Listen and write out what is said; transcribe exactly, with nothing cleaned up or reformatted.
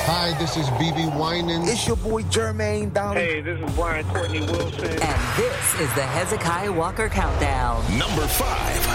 Hi, this is B B Winans. It's your boy Jermaine Downey. Hey, this is Brian Courtney Wilson. And this is the Hezekiah Walker Countdown. Number five.